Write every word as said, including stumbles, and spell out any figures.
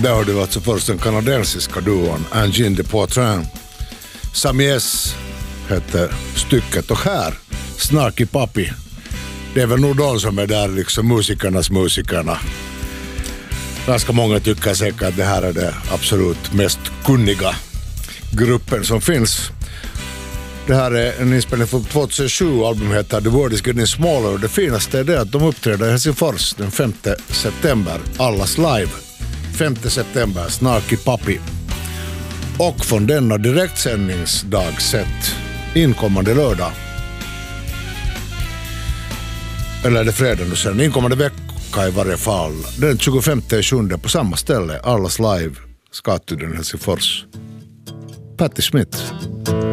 Där har du alltså först den kanadensiska duon Engine de Poitrain. Samies heter stycket och här Snarky Puppy. Det är väl nog de som är där liksom musikernas musikerna. Ganska många tycker säkert att det här är det absolut mest kunniga gruppen som finns. Det här är en inspelning från tjugohundrasju, albumet heter The World is Getting Smaller. Det finaste är det att de uppträder i Helsingfors den femte september, allas live. femte september, Snarky Puppy. Och från denna direktsändningsdag sett inkommande lördag. Eller är det fredag nu sen? Inkommande vecka i varje fall. Den tjugofemte sjunde på samma ställe, allas live, Skatudden Helsingfors. Patti Smith.